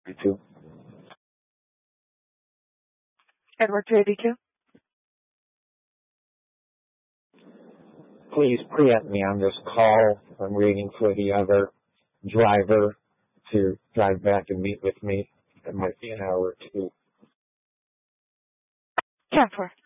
32. Edward 282. Please preempt me on this call. I'm waiting for the other driver to drive back and meet with me. It might be an hour or two. 10-4.